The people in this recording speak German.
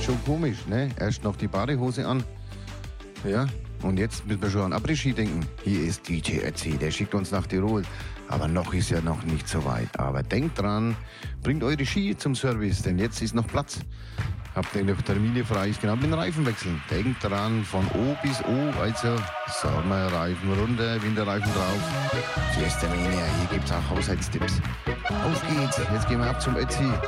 schon komisch, ne? Erst noch die Badehose an. Ja, und jetzt müssen wir schon an Après-Ski denken. Hier ist DJ Ötzi, der schickt uns nach Tirol. Aber noch ist ja noch nicht so weit. Aber denkt dran, bringt eure Ski zum Service, denn jetzt ist noch Platz. Habt ihr noch Termine frei, ist genau mit den Reifen wechseln. Denkt dran, von O bis O, also Sommerreifen runter, Winterreifen drauf. Hier ist der Mania, hier gibt's auch Haushaltstipps. Auf geht's, jetzt gehen wir ab zum Ötzi.